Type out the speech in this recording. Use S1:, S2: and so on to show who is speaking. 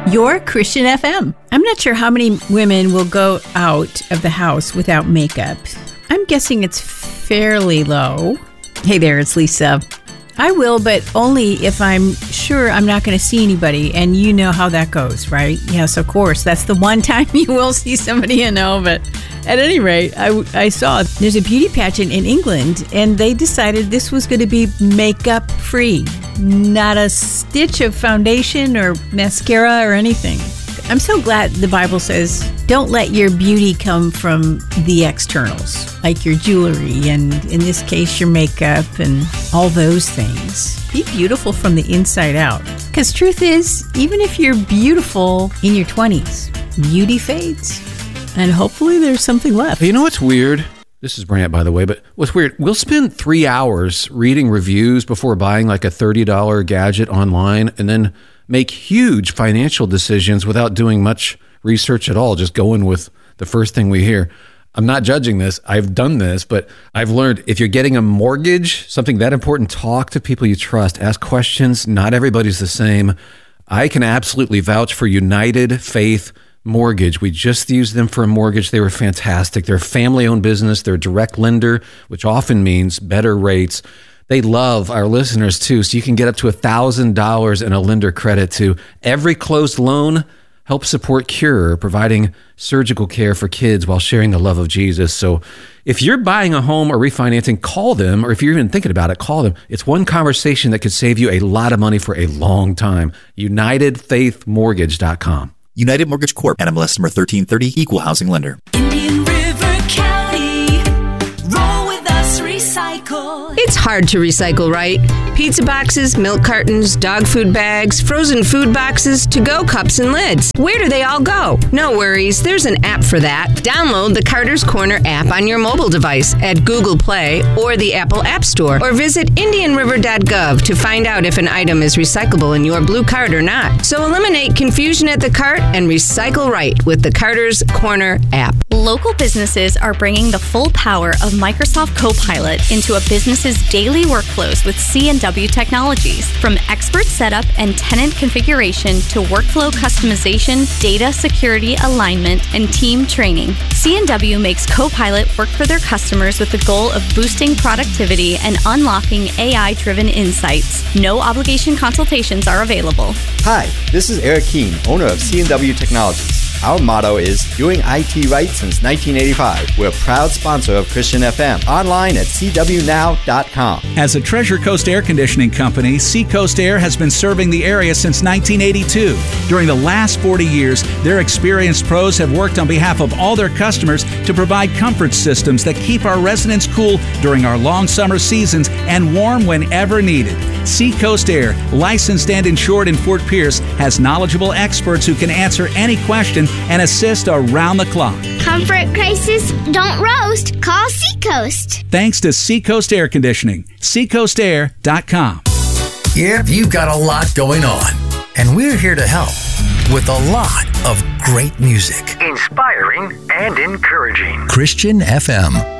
S1: Your Christian FM. I'm not sure how many women will go out of the house without makeup. I'm guessing it's fairly low. Hey there, it's Lisa. I will, but only if I'm sure I'm not going to see anybody, and you know how that goes, right? Yes, of course. That's the one time you will see somebody you know, but at any rate, I saw there's a beauty pageant in England, and they decided this was going to be makeup-free. Not a stitch of foundation or mascara or anything. I'm so glad the Bible says, don't let your beauty come from the externals, like your jewelry and, in this case, your makeup and all those things. Be beautiful from the inside out. Because truth is, even if you're beautiful in your 20s, beauty fades. And hopefully there's something left.
S2: You know what's weird? This is Brant, by the way, but what's weird, we'll spend 3 hours reading reviews before buying like a $30 gadget online and then make huge financial decisions without doing much research at all, just going with the first thing we hear. I'm not judging this. I've done this, but I've learned if you're getting a mortgage, something that important, talk to people you trust, ask questions. Not everybody's the same. I can absolutely vouch for United Faith Mortgage. We just used them for a mortgage. They were fantastic. They're a family-owned business. They're a direct lender, which often means better rates. They love our listeners too, so you can get up to $1,000 in a lender credit to every closed loan. Help support Cure, providing surgical care for kids while sharing the love of Jesus. So if you're buying a home or refinancing, call them, or if you're even thinking about it, call them. It's one conversation that could save you a lot of money for a long time. UnitedFaithMortgage.com.
S3: United Mortgage Corp. NMLS number 1330, Equal Housing Lender.
S4: Indian River County, roll with us, recycle.
S5: It's hard to recycle, right? Pizza boxes, milk cartons, dog food bags, frozen food boxes, to-go cups and lids. Where do they all go? No worries, there's an app for that. Download the Carter's Corner app on your mobile device at Google Play or the Apple App Store, or visit indianriver.gov to find out if an item is recyclable in your blue cart or not. So eliminate confusion at the cart and recycle right with the Carter's Corner app.
S6: Local businesses are bringing the full power of Microsoft Copilot into a business's daily workflows with C&W Technologies. From expert setup and tenant configuration to workflow customization, data security alignment, and team training, C&W makes Copilot work for their customers with the goal of boosting productivity and unlocking AI-driven insights. No obligation consultations are available.
S7: Hi, this is Eric Keene, owner of C&W Technologies. Our motto is doing IT right since 1985. We're a proud sponsor of Christian FM. Online at cwnow.com.
S8: As a Treasure Coast Air Conditioning company, Seacoast Air has been serving the area since 1982. During the last 40 years, their experienced pros have worked on behalf of all their customers to provide comfort systems that keep our residents cool during our long summer seasons and warm whenever needed. Seacoast Air, licensed and insured in Fort Pierce, has knowledgeable experts who can answer any question and assist around the clock.
S9: Comfort crisis, don't roast. Call Seacoast.
S8: Thanks to Seacoast Air Conditioning. SeacoastAir.com.
S10: Yeah, you've got a lot going on, and we're here to help with a lot of great music.
S11: Inspiring and encouraging.
S10: Christian FM.